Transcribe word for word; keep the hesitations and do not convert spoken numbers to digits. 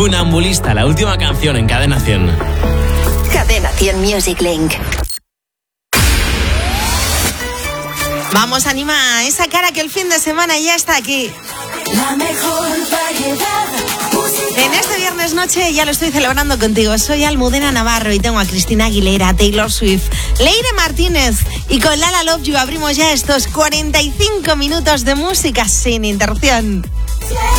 Funambulista, la última canción en Cadena cien. Cadena cien Music Link. Vamos, anima esa cara que el fin de semana ya está aquí. La mejor variedad musical. En este viernes noche ya lo estoy celebrando contigo. Soy Almudena Navarro y tengo a Cristina Aguilera, Taylor Swift, Leire Martínez y con Lala Love You abrimos ya estos cuarenta y cinco minutos de música sin interrupción.